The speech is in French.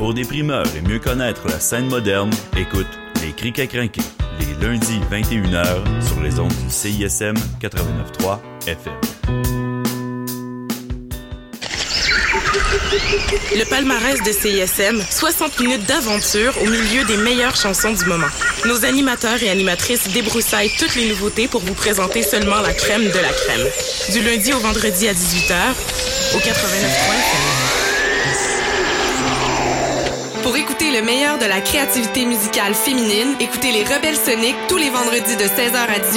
Pour des primeurs et mieux connaître la scène moderne, écoute Les Crics à crinquer, les lundis 21h sur les ondes du CISM 89.3 FM. Le palmarès de CISM, 60 minutes d'aventure au milieu des meilleures chansons du moment. Nos animateurs et animatrices débroussaillent toutes les nouveautés pour vous présenter seulement la crème de la crème. Du lundi au vendredi à 18h, au 89.3 FM. Pour écouter le meilleur de la créativité musicale féminine, écoutez les Rebelles Soniques tous les vendredis de 16h à 18h